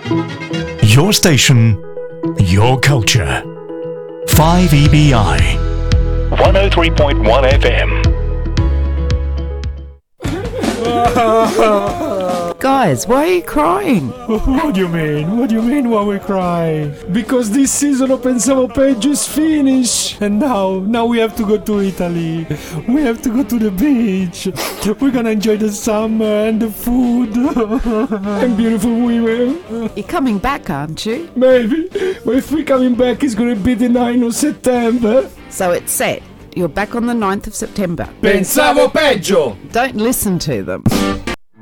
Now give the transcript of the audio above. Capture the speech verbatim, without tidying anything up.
Your station, your culture. five E B I. one oh three point one F M. Guys, why are you crying? What do you mean? What do you mean why we cry? Because this season of Pensavo Peggio is finished. And now, now we have to go to Italy. We have to go to the beach. We're gonna enjoy the summer and the food. And beautiful women. You're coming back, aren't you? Maybe. But if we're coming back, it's gonna be the ninth of September. So it's set. You're back on the ninth of September. Pensavo Peggio! Don't listen to them.